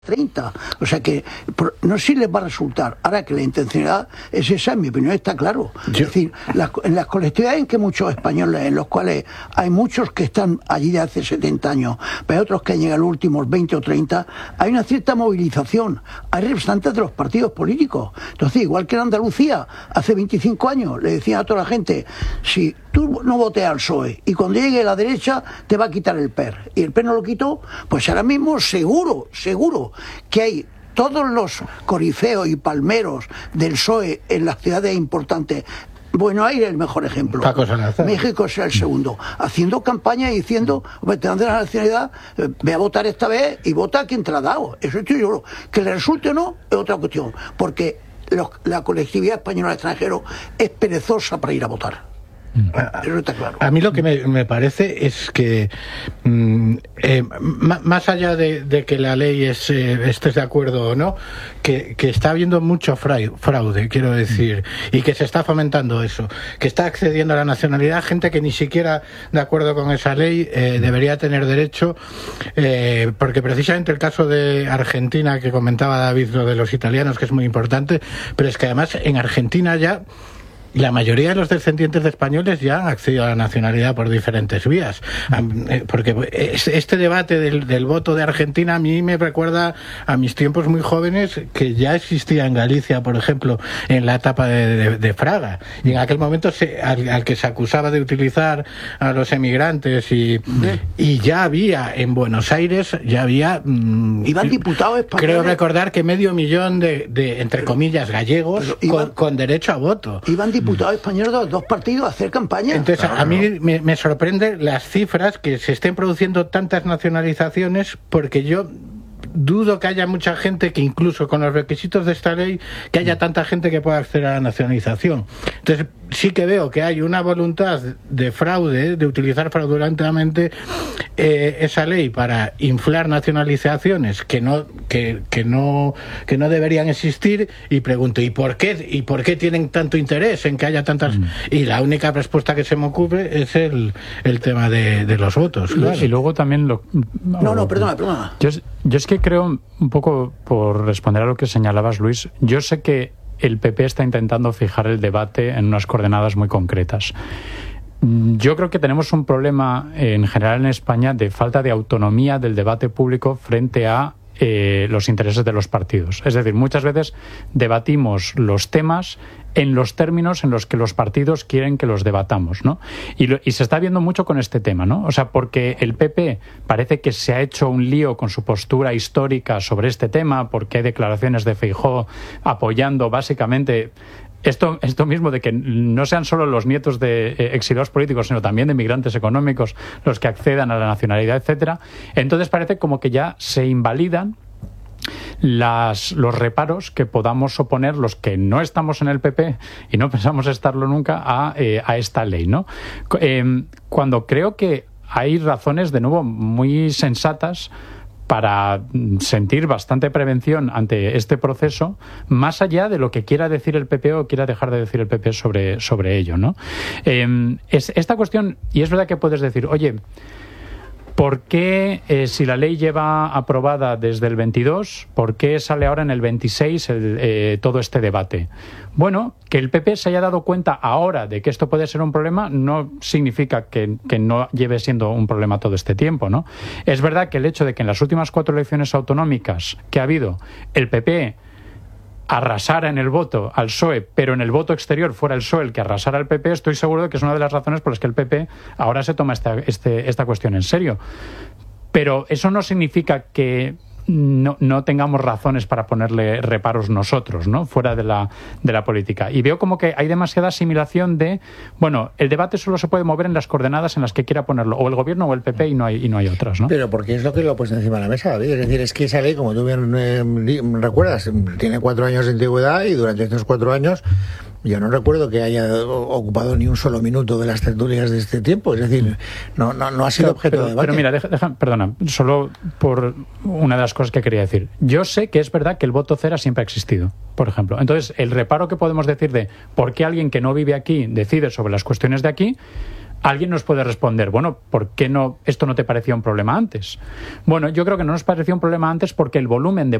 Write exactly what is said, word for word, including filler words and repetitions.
treinta, o sea que no sé si les va a resultar. Ahora que la intencionalidad es esa, en mi opinión está claro. Yo. Es decir, las, en las colectividades en que muchos españoles, en los cuales hay muchos que están allí de hace setenta años, pero hay otros que han llegado los últimos veinte o treinta, hay una cierta movilización, hay representantes de los partidos políticos. Entonces, igual que en Andalucía, hace veinticinco años, le decían a toda la gente, si tú no votes al P S O E y cuando llegue la derecha te va a quitar el P E R, y el P E R no lo quitó, pues ahora mismo seguro, seguro que hay todos los corifeos y palmeros del P S O E en las ciudades importantes. Buenos Aires es el mejor ejemplo. México es el segundo. Haciendo campaña y diciendo, te dan de la nacionalidad, eh, ve a votar esta vez y vota a quien te la ha dado. Eso estoy seguro. Que le resulte o no es otra cuestión. Porque los, la colectividad española al extranjero es perezosa para ir a votar. Eso está claro. A mí lo que me, me parece es que mm, eh, más allá de, de que la ley es, eh, estés de acuerdo o no, que, que está habiendo mucho fraude, quiero decir, y que se está fomentando eso, que está accediendo a la nacionalidad gente que ni siquiera de acuerdo con esa ley eh, debería tener derecho, eh, porque precisamente el caso de Argentina que comentaba David, lo de los italianos, que es muy importante, pero es que además en Argentina ya la mayoría de los descendientes de españoles ya han accedido a la nacionalidad por diferentes vías. Porque este debate del, del voto de Argentina a mí me recuerda a mis tiempos muy jóvenes, que ya existía en Galicia, por ejemplo, en la etapa de, de, de Fraga. Y en aquel momento se, al, al que se acusaba de utilizar a los emigrantes y, y ya había en Buenos Aires, ya había... Mmm, iban diputados españoles. Creo recordar que medio millón de, de entre comillas, gallegos iban, con, con derecho a voto. Iban diputados españoles de los dos partidos a hacer campaña. Entonces, claro, a mí no. me, me sorprende las cifras que se estén produciendo tantas nacionalizaciones, porque yo dudo que haya mucha gente que, incluso con los requisitos de esta ley, que haya tanta gente que pueda acceder a la nacionalización. Entonces, sí que veo que hay una voluntad de fraude, de utilizar fraudulentemente eh, esa ley para inflar nacionalizaciones que no que, que no que no deberían existir, y pregunto, ¿y por qué y por qué tienen tanto interés en que haya tantas? Mm. Y la única respuesta que se me ocurre es el, el tema de, de los votos. Claro. Y luego también lo... No, no, perdona, perdona. Yo, yo es que creo, un poco por responder a lo que señalabas, Luis, yo sé que el P P está intentando fijar el debate en unas coordenadas muy concretas. Yo creo que tenemos un problema en general en España de falta de autonomía del debate público frente a eh, los intereses de los partidos. Es decir, muchas veces debatimos los temas en los términos en los que los partidos quieren que los debatamos, ¿no? Y, lo, y se está viendo mucho con este tema, ¿no? O sea, porque el P P parece que se ha hecho un lío con su postura histórica sobre este tema, porque hay declaraciones de Feijóo apoyando básicamente esto, esto mismo de que no sean solo los nietos de eh, exiliados políticos, sino también de migrantes económicos los que accedan a la nacionalidad, etcétera. Entonces parece como que ya se invalidan Las, los reparos que podamos oponer los que no estamos en el P P y no pensamos estarlo nunca a, eh, a esta ley, ¿no? Eh, cuando creo que hay razones, de nuevo, muy sensatas para sentir bastante prevención ante este proceso, más allá de lo que quiera decir el P P o quiera dejar de decir el P P sobre, sobre ello, ¿no? Eh, es, esta cuestión, y es verdad que puedes decir, oye, ¿por qué, eh, si la ley lleva aprobada desde el veintidós, por qué sale ahora en el veintiséis el, eh, todo este debate? Bueno, que el P P se haya dado cuenta ahora de que esto puede ser un problema no significa que, que no lleve siendo un problema todo este tiempo, ¿no? Es verdad que el hecho de que en las últimas cuatro elecciones autonómicas que ha habido, el P P arrasara en el voto al P S O E, pero en el voto exterior fuera el P S O E el que arrasara al P P, estoy seguro de que es una de las razones por las que el P P ahora se toma esta, este, esta cuestión en serio. Pero eso no significa que no, no tengamos razones para ponerle reparos nosotros, ¿no? Fuera de la, de la política. Y veo como que hay demasiada asimilación de, bueno, el debate solo se puede mover en las coordenadas en las que quiera ponerlo, o el gobierno o el P P, y no hay, y no hay otras, ¿no? Pero porque es lo que lo he puesto encima de la mesa, David. Es decir, es que esa ley, como tú bien eh, recuerdas, tiene cuatro años de antigüedad, y durante estos cuatro años yo no recuerdo que haya ocupado ni un solo minuto de las tertulias de este tiempo. Es decir, no, no, no ha sido pero, objeto pero, de debate. Pero mira, deja, deja, perdona, solo por una de las cosas que quería decir. Yo sé que es verdad que el voto cero siempre ha existido, por ejemplo. Entonces, el reparo que podemos decir de por qué alguien que no vive aquí decide sobre las cuestiones de aquí, Alguien nos puede responder, bueno, ¿por qué no esto no te parecía un problema antes? Bueno, yo creo que no nos parecía un problema antes porque el volumen de